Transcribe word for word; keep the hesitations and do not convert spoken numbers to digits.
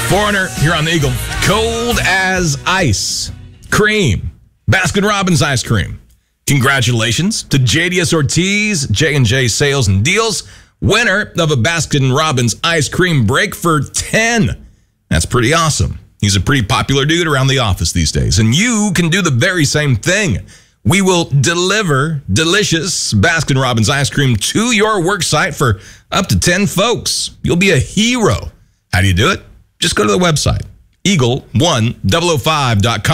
Foreigner here on the Eagle. Cold as ice. Cream. Baskin-Robbins ice cream. Congratulations to J D S Ortiz, J and J Sales and Deals, winner of a Baskin-Robbins ice cream break for ten. That's pretty awesome. He's a pretty popular dude around the office these days, and you can do the very same thing. We will deliver delicious Baskin-Robbins ice cream to your work site for up to ten folks. You'll be a hero. How do you do it? Just go to the website, eagle one oh oh five dot com.